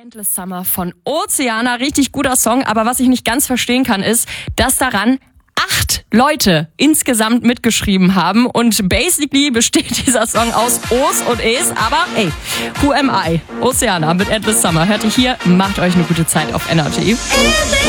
Endless Summer von Oceana, richtig guter Song, aber was ich nicht ganz verstehen kann, ist, dass daran 8 Leute insgesamt mitgeschrieben haben und basically besteht dieser Song aus O's und E's, aber ey, who am I? Oceana mit Endless Summer, hört ihr hier, macht euch eine gute Zeit auf NRJ.